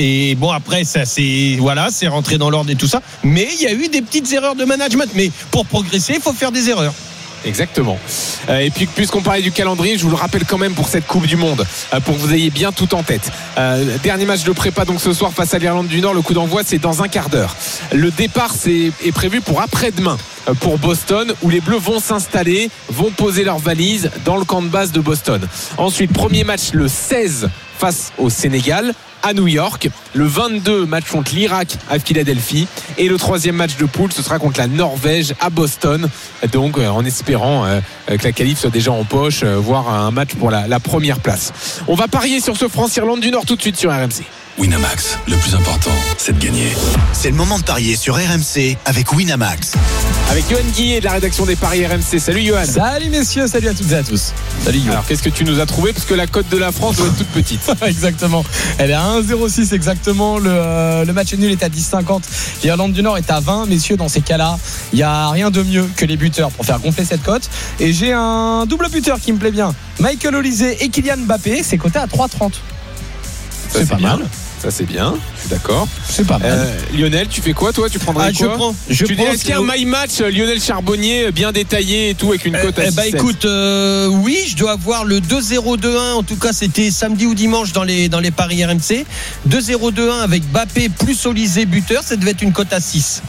Et bon, après, ça, c'est rentré dans l'ordre et tout ça. Mais il y a eu des petites erreurs de management. Mais pour progresser, il faut faire des erreurs. Exactement. Et puis puisqu'on parlait du calendrier, je vous le rappelle quand même pour cette Coupe du Monde, pour que vous ayez bien tout en tête. Dernier match de prépa donc ce soir face à l'Irlande du Nord. Le coup d'envoi c'est dans un quart d'heure. Le départ est prévu pour après-demain pour Boston, où les Bleus vont s'installer, vont poser leurs valises dans le camp de base de Boston. Ensuite, premier match le 16 face au Sénégal à New York. Le 22, match contre l'Irak à Philadelphie. Et le troisième match de poule, ce sera contre la Norvège à Boston. Donc en espérant que la qualif soit déjà en poche, voire un match pour la première place. On va parier sur ce France-Irlande du Nord tout de suite sur RMC. Winamax, le plus important, c'est de gagner. C'est le moment de parier sur RMC avec Winamax. Avec Johan Guillet de la rédaction des paris RMC. Salut Johan. Salut messieurs, salut à toutes et à tous. Salut Johan. Alors qu'est-ce que tu nous as trouvé, parce que la cote de la France doit être toute petite. Exactement. Elle est à 1,06 exactement. Le match nul est à 10,50. L'Irlande du Nord est à 20. Messieurs, dans ces cas-là, il n'y a rien de mieux que les buteurs pour faire gonfler cette cote. Et j'ai un double buteur qui me plaît bien. Michael Olise et Kylian Mbappé. C'est coté à 3,30. C'est pas mal. Ça c'est bien, je suis d'accord. C'est pas mal. Lionel, tu fais quoi toi? Tu prendrais quoi? Tu dis est-ce qu'il y a un my match Lionel Charbonnier bien détaillé et tout avec une cote à 6,7? Écoute, oui, je dois avoir le 2-0-2-1. En tout cas, c'était samedi ou dimanche dans les paris RMC. 2-0-2-1 avec Mbappé plus Olise buteur, ça devait être une cote à 6.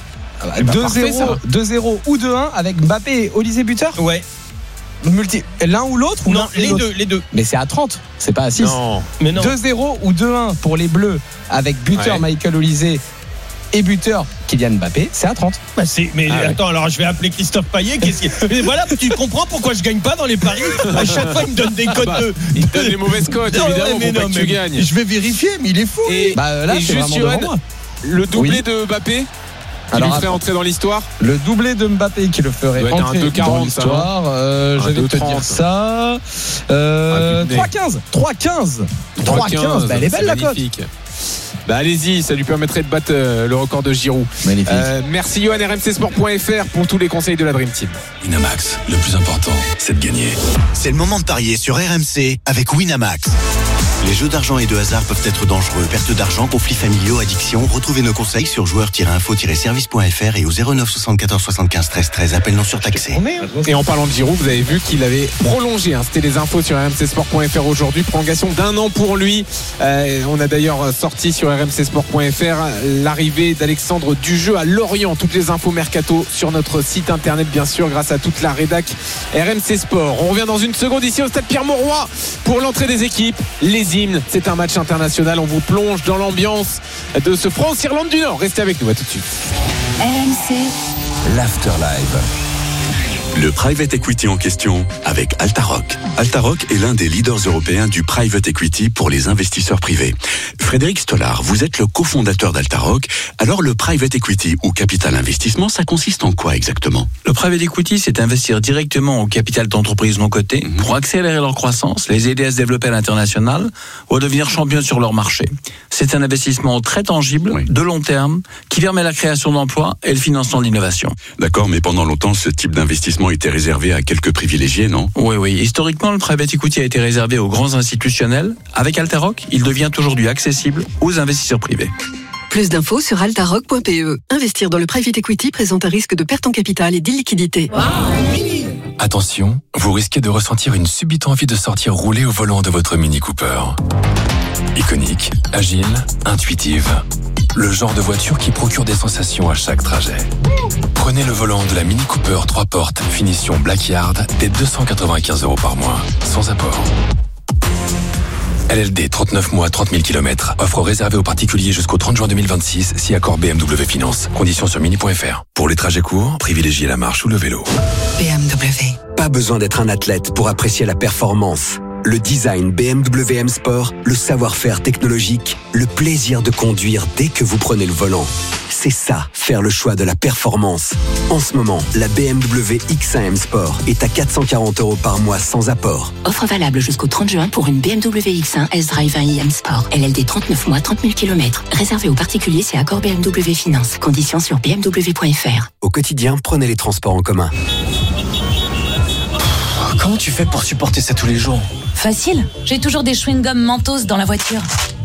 2-0 ou 2-1 avec Mbappé et Olise buteur? Ouais. L'un ou l'autre ou non, les deux. Mais c'est à 30, c'est pas à 6. Non, mais non. 2-0 ou 2-1 pour les Bleus avec buteur Michael Olise et buteur Kylian Mbappé, c'est à 30. Attends, alors je vais appeler Christophe Payet. Mais voilà, tu comprends pourquoi je gagne pas dans les paris. À chaque fois, il me donne des cotes de. Il te donne les mauvaises cotes, évidemment, pour pas que tu gagnes. Je vais vérifier, mais il est fou. Là, c'est juste Johan, le doublé de Mbappé qui lui ferait entrer dans l'histoire. Le doublé de Mbappé qui le ferait entrer dans l'histoire. Je vais te dire ça. 3,15. 3,15. Elle est belle la cote. Allez-y, ça lui permettrait de battre le record de Giroud. Magnifique. Merci Johan, rmcsport.fr pour tous les conseils de la Dream Team. Winamax, le plus important, c'est de gagner. C'est le moment de parier sur RMC avec Winamax. Les jeux d'argent et de hasard peuvent être dangereux. Perte d'argent, conflits familiaux, addiction. Retrouvez nos conseils sur joueurs-info-service.fr et au 09 74 75 13 13. Appel non surtaxé. Et en parlant de Giroud, vous avez vu qu'il avait prolongé. C'était les infos sur rmcsport.fr aujourd'hui. Prolongation d'1 an pour lui. On a d'ailleurs sorti sur rmcsport.fr l'arrivée d'Alexandre Dujeu à Lorient. Toutes les infos mercato sur notre site internet, bien sûr, grâce à toute la rédac RMC Sport. On revient dans une seconde ici au stade Pierre-Mauroy pour l'entrée des équipes. Les hymnes, c'est un match international. On vous plonge dans l'ambiance de ce France-Irlande du Nord. Restez avec nous, à tout de suite. RMC, l'Afterlife. Le private equity en question avec Altaroc. Altaroc est l'un des leaders européens du private equity pour les investisseurs privés. Frédéric Stollard, vous êtes le cofondateur d'Altaroc. Alors le private equity ou capital investissement, ça consiste en quoi exactement? Le private equity, c'est investir directement au capital d'entreprises non cotées pour accélérer leur croissance, les aider à se développer à l'international ou à devenir champions sur leur marché. C'est un investissement très tangible, de long terme, qui permet la création d'emplois et le financement de l'innovation. D'accord, mais pendant longtemps, ce type d'investissement était réservé à quelques privilégiés, non? Oui. Historiquement, le private equity a été réservé aux grands institutionnels. Avec Altaroc, il devient aujourd'hui accessible aux investisseurs privés. plus d'infos sur altaroc.pe. Investir dans le private equity présente un risque de perte en capital et d'illiquidité. Attention, vous risquez de ressentir une subite envie de sortir rouler au volant de votre Mini Cooper. Iconique, agile, intuitive. Le genre de voiture qui procure des sensations à chaque trajet. Prenez le volant de la Mini Cooper 3 portes finition Blackyard dès 295 € par mois, sans apport. LLD 39 mois 30 000 km. Offre réservée aux particuliers jusqu'au 30 juin 2026 si accord BMW Finance. Conditions sur mini.fr. Pour les trajets courts, privilégiez la marche ou le vélo. BMW. Pas besoin d'être un athlète pour apprécier la performance. Le design BMW M Sport, le savoir-faire technologique, le plaisir de conduire dès que vous prenez le volant. C'est ça, faire le choix de la performance. En ce moment, la BMW X1 M Sport est à 440 € par mois sans apport. Offre valable jusqu'au 30 juin pour une BMW X1 S-Drive 1i M Sport. LLD 39 mois, 30 000 km. Réservé aux particuliers, c'est accord BMW Finance. Conditions sur bmw.fr. Au quotidien, prenez les transports en commun. Comment tu fais pour supporter ça tous les jours ? Facile, j'ai toujours des chewing-gums Mentos dans la voiture.